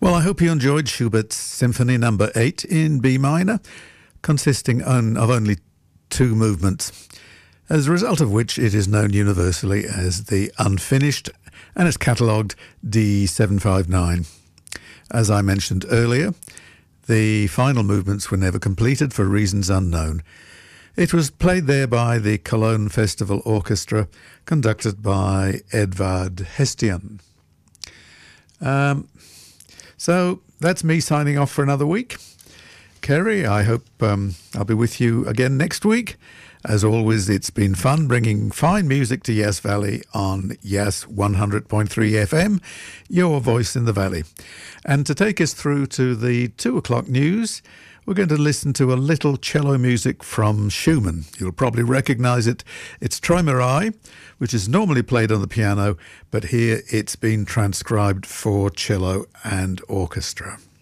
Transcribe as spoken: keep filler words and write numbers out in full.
Well, I hope you enjoyed Schubert's Symphony Number eight in B minor, consisting on, of only two movements, as a result of which it is known universally as the Unfinished and is catalogued D seven five nine. As I mentioned earlier, the final movements were never completed for reasons unknown. It was played there by the Cologne Festival Orchestra, conducted by Edvard Hestian. Um, so that's me signing off for another week. Kerry, I hope um, I'll be with you again next week. As always, it's been fun bringing fine music to Yass Valley on Yass one hundred point three F M, your voice in the valley. And to take us through to the two o'clock news, we're going to listen to a little cello music from Schumann. You'll probably recognise it. It's Träumerei, which is normally played on the piano, but here it's been transcribed for cello and orchestra.